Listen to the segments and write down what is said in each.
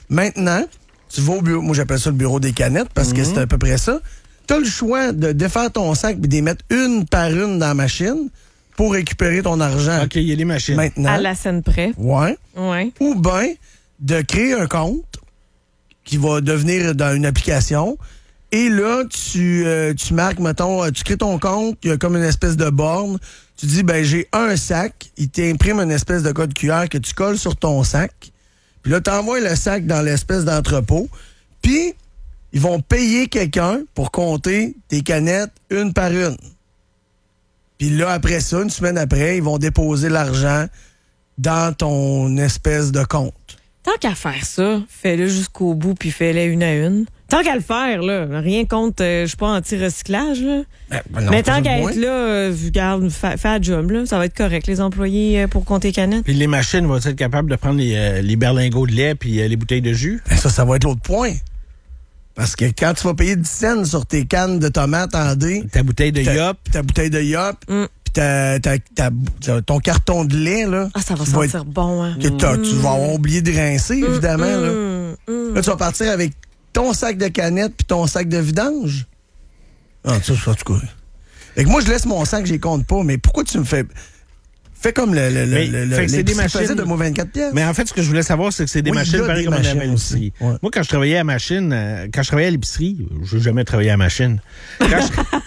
Maintenant, tu vas au bureau, moi j'appelle ça le bureau des canettes parce que c'est à peu près ça. Tu as le choix de défaire ton sac et de les mettre une par une dans la machine pour récupérer ton argent. OK, il y a les machines. Maintenant. À la scène près. Ouais. Ouais. Ou bien de créer un compte qui va devenir dans une application. Et là, tu marques, mettons, tu crées ton compte, il y a comme une espèce de borne. Tu dis, ben j'ai un sac, il t'imprime une espèce de code QR que tu colles sur ton sac. Puis là, tu envoies le sac dans l'espèce d'entrepôt. Puis, ils vont payer quelqu'un pour compter tes canettes une par une. Puis là, après ça, une semaine après, ils vont déposer l'argent dans ton espèce de compte. Tant qu'à faire ça, fais-le jusqu'au bout puis fais-le une à une. Tant qu'à le faire, là, rien contre, je suis pas anti-recyclage, là. Non, mais tant qu'à être là, regarde, fais la job, là. Ça va être correct, les employés, pour compter canettes. Puis les machines vont être capables de prendre les berlingots de lait puis les bouteilles de jus. Ben ça va être l'autre point. Parce que quand tu vas payer 10 cents sur tes cannes de tomates en D... Ta bouteille de Yop. Ta bouteille de Yop, puis ton carton de lait, là... Ah, ça va sentir bon, hein. Que tu vas avoir oublié de rincer, évidemment, là. Là, tu vas partir avec ton sac de canettes puis ton sac de vidange. Ah, ça, en tout cas. Fait que moi, je laisse mon sac, je les compte pas, mais pourquoi tu me fais... Fais comme c'est des machines de moi 24 pièces. Mais en fait, ce que je voulais savoir, c'est que c'est des machines pareilles comme on avait à l'épicerie. Ouais. Moi, quand je travaillais à machine, quand je travaillais à l'épicerie, je n'ai jamais travaillé à machine. Quand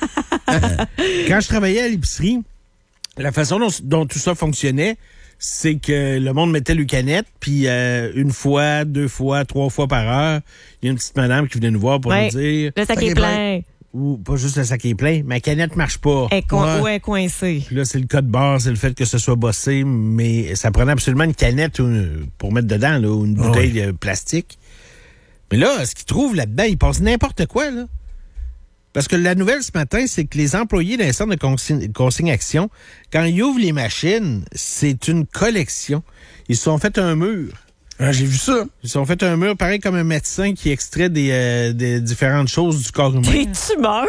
je travaillais à l'épicerie, la façon dont tout ça fonctionnait, c'est que le monde mettait le canette, puis une fois, 2 fois, 3 fois par heure, il y a une petite madame qui venait nous voir pour nous dire... Le sac est plein. Ou pas juste le sac est plein, ma canette marche pas. Elle est coincée. Puis là, c'est le code barre, c'est le fait que ce soit bossé, mais ça prenait absolument une canette pour mettre dedans, là, ou une bouteille de plastique. Mais là, ce qu'ils trouvent là-dedans, ils passent n'importe quoi, là. Parce que la nouvelle ce matin, c'est que les employés d'un centre de consigne-action, quand ils ouvrent les machines, c'est une collection. Ils se sont fait un mur. Ah, j'ai vu ça. Ils se sont fait un mur, pareil comme un médecin qui extrait des différentes choses du corps humain. Des tumeurs.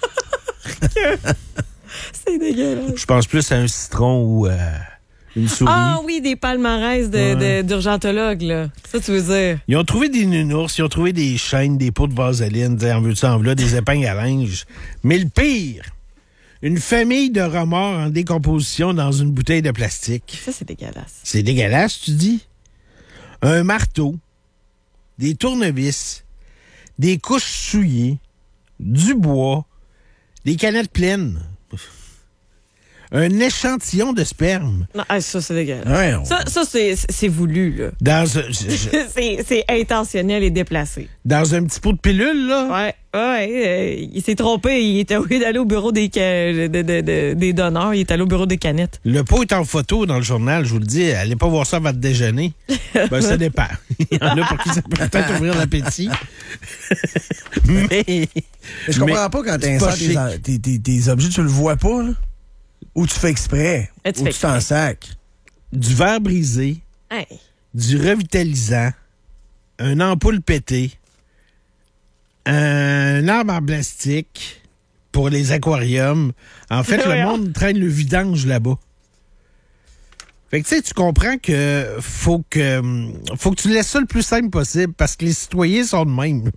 C'est dégueulasse. Je pense plus à un citron ou une souris. Ah oui, des palmarès d'urgentologues, là. Ça, tu veux dire? Ils ont trouvé des nounours, ils ont trouvé des chaînes, des pots de vaseline, en veux-tu, en voilà, des épingles à linge. Mais le pire, une famille de remords en décomposition dans une bouteille de plastique. Ça, c'est dégueulasse. C'est dégueulasse, tu dis? Un marteau, des tournevis, des couches souillées, du bois, des canettes pleines, un échantillon de sperme. Non, ça, c'est dégueulasse. Ouais, Ça, c'est voulu, là. C'est intentionnel et déplacé. Dans un petit pot de pilule, là? Ouais, il s'est trompé. Il était au lieu d'aller au bureau des donneurs, il est allé au bureau des canettes. Le pot est en photo dans le journal, je vous le dis. Allez pas voir ça à votre déjeuner. Ben, ça dépend. Il y en a pour qui ça peut peut-être ouvrir l'appétit. Mais je comprends pas quand t'insères tes objets, tu le vois pas, là? Ou tu fais exprès. Ou tu t'en sacs. Du verre brisé, du revitalisant, une ampoule pétée, un arbre en plastique pour les aquariums. En fait, le monde traîne le vidange là-bas. Fait que tu sais, tu comprends que faut que tu laisses ça le plus simple possible parce que les citoyens sont de même.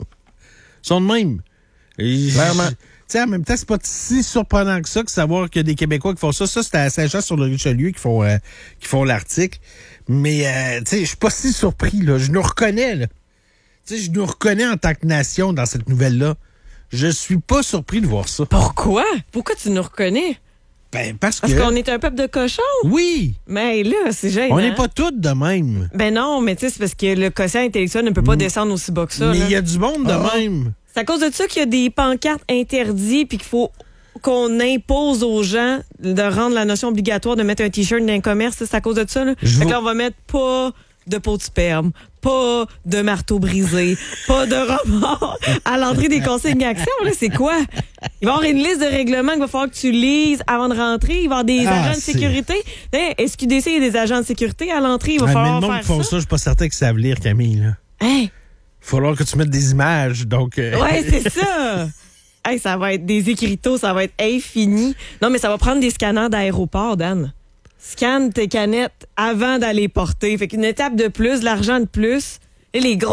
Clairement. Tu sais, en même temps, c'est pas si surprenant que ça que savoir qu'il y a des Québécois qui font ça. Ça, c'était à Saint-Jean-sur-le-Richelieu qui font l'article. Mais, tu sais, je suis pas si surpris, là. Je nous reconnais, là. Tu sais, je nous reconnais en tant que nation dans cette nouvelle-là. Je suis pas surpris de voir ça. Pourquoi? Pourquoi tu nous reconnais? Ben, parce qu'on est un peuple de cochons? Oui! Mais là, c'est gênant. On n'est pas tous de même. Ben non, mais tu sais, c'est parce que le quotient intellectuel ne peut pas descendre aussi bas que ça. Mais il y a du monde de même. C'est à cause de ça qu'il y a des pancartes interdites puis qu'il faut qu'on impose aux gens de rendre la notion obligatoire de mettre un T-shirt dans un commerce. C'est à cause de ça, là. Fait que là, on va mettre pas de pot de sperme, pas de marteau brisé, pas de remords à l'entrée des consignes d'action. Là, c'est quoi? Il va y avoir une liste de règlements qu'il va falloir que tu lises avant de rentrer. Il va y avoir des agents de sécurité. SQDC, il y a des agents de sécurité à l'entrée. Il va falloir faire ça. Mais le monde qui font ça, je suis pas certain qu'ils savent lire, Camille. Là. Hein? Il va falloir que tu mettes des images, donc... Ouais, c'est ça! Hey, ça va être des écriteaux, ça va être infini. Non, mais ça va prendre des scanners d'aéroport, Dan. Scanne tes canettes avant d'aller porter. Fait qu'une étape de plus, de l'argent de plus. Et les gros